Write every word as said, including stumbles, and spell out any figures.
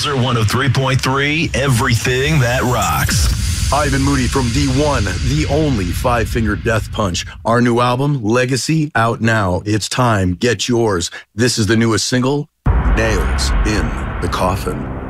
Laser one oh three point three, everything that rocks. Ivan Moody from D one, the only Five Finger Death Punch. Our new album, Legacy, out now. It's time. Get yours. This is the newest single, Nails in the Coffin.